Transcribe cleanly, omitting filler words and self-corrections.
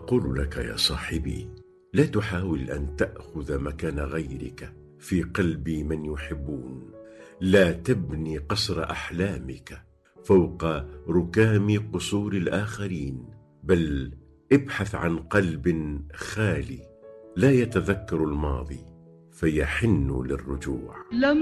أقول لك يا صاحبي، لا تحاول أن تأخذ مكان غيرك في قلب من يحبون. لا تبني قصر أحلامك فوق ركام قصور الآخرين، بل ابحث عن قلب خالي لا يتذكر الماضي فيحن للرجوع.